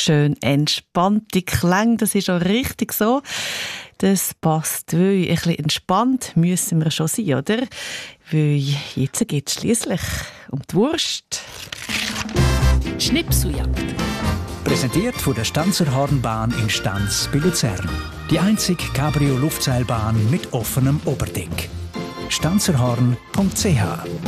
schön entspannte Klänge, das ist auch richtig so. Das passt, weil ein bisschen entspannt müssen wir schon sein, oder? Weil jetzt geht es schliesslich um die Wurst. Schnipseljagd. Präsentiert von der Stanzer Hornbahn in Stanz bei Luzern. Die einzige Cabrio-Luftseilbahn mit offenem Oberdeck. stanzerhorn.ch.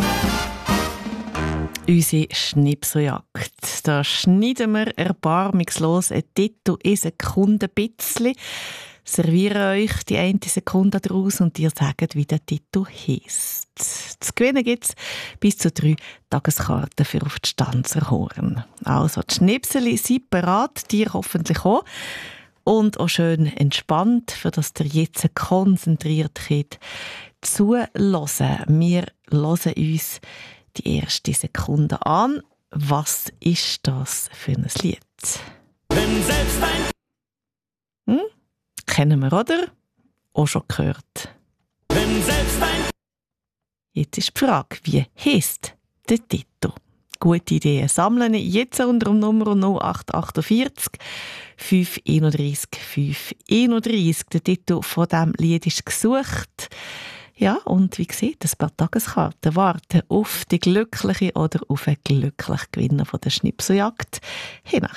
Unsere Schnipseljagd. Da schneiden wir erbarmungslos ein Tattoo in Sekunden ein bisschen, servieren euch die eine Sekunde daraus und ihr sagt, wie der Tattoo heisst. Zu gewinnen gibt es bis zu 3 Tageskarten für auf die Stanzer Horn. Also die Schnipseli sind bereit, dir hoffentlich auch. Und auch schön entspannt, für das ihr jetzt konzentriert könnt zuhören. Wir hören uns die erste Sekunde an. Was ist das für ein Lied? Wenn selbst ein Kennen wir, oder? Auch schon gehört. Wenn selbst ein Jetzt ist die Frage, wie heisst der Titel? Gute Ideen sammeln jetzt unter dem Nummer 0848 531 531. Der Titel von diesem Lied ist gesucht. Ja, und wie gesagt, ein paar Tageskarten warten auf die glückliche oder auf einen glücklichen Gewinner von der Schnipseljagd.